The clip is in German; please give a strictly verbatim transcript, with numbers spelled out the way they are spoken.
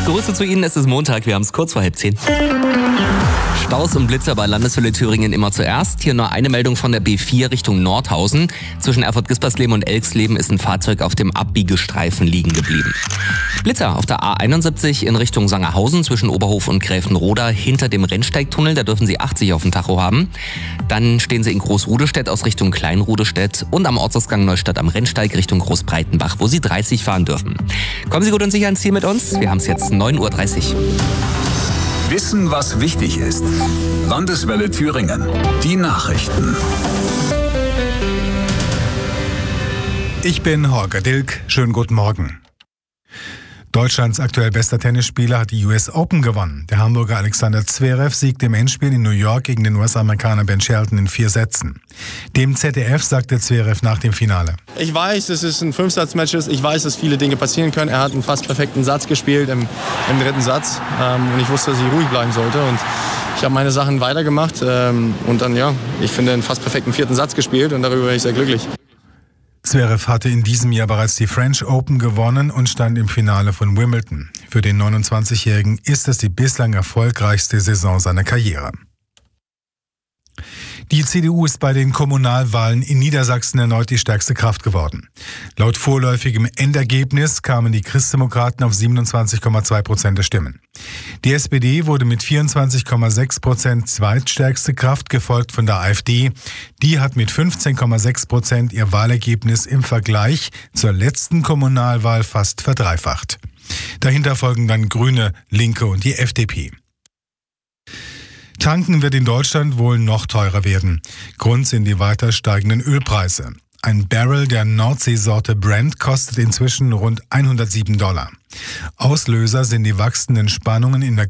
Grüße zu Ihnen, es ist Montag, wir haben es kurz vor halb zehn. Staus und Blitzer bei Landeshölle Thüringen immer zuerst. Hier nur eine Meldung von der B vier Richtung Nordhausen. Zwischen Erfurt-Gispersleben und Elxleben ist ein Fahrzeug auf dem Abbiegestreifen liegen geblieben. Blitzer auf der A einundsiebzig in Richtung Sangerhausen zwischen Oberhof und Gräfenroda hinter dem Rennsteigtunnel. Da dürfen Sie achtzig auf dem Tacho haben. Dann stehen Sie in Großrudestedt aus Richtung Kleinrudestedt und am Ortsausgang Neustadt am Rennsteig Richtung Großbreitenbach, wo Sie dreißig fahren dürfen. Kommen Sie gut und sicher ans Ziel mit uns. Wir haben es jetzt neun Uhr dreißig. Wissen, was wichtig ist. Landeswelle Thüringen. Die Nachrichten. Ich bin Holger Dilk. Schönen guten Morgen. Deutschlands aktuell bester Tennisspieler hat die U S Open gewonnen. Der Hamburger Alexander Zverev siegte im Endspiel in New York gegen den U S-Amerikaner Ben Shelton in vier Sätzen. Dem Z D F sagte Zverev nach dem Finale: Ich weiß, dass es ein Fünfsatz-Match ist. Ich weiß, dass viele Dinge passieren können. Er hat einen fast perfekten Satz gespielt im, im dritten Satz. Ähm, und ich wusste, dass ich ruhig bleiben sollte. Und ich habe meine Sachen weitergemacht. Ähm, und dann, ja, ich finde, einen fast perfekten vierten Satz gespielt. Und darüber bin ich sehr glücklich. Zverev hatte in diesem Jahr bereits die French Open gewonnen und stand im Finale von Wimbledon. Für den neunundzwanzigjährigen ist es die bislang erfolgreichste Saison seiner Karriere. Die C D U ist bei den Kommunalwahlen in Niedersachsen erneut die stärkste Kraft geworden. Laut vorläufigem Endergebnis kamen die Christdemokraten auf siebenundzwanzig Komma zwei Prozent der Stimmen. Die S P D wurde mit vierundzwanzig Komma sechs Prozent zweitstärkste Kraft, gefolgt von der AfD. Die hat mit fünfzehn Komma sechs Prozent ihr Wahlergebnis im Vergleich zur letzten Kommunalwahl fast verdreifacht. Dahinter folgen dann Grüne, Linke und die F D P. Tanken wird in Deutschland wohl noch teurer werden. Grund sind die weiter steigenden Ölpreise. Ein Barrel der Nordseesorte Brent kostet inzwischen rund hundertsieben Dollar. Auslöser sind die wachsenden Spannungen in der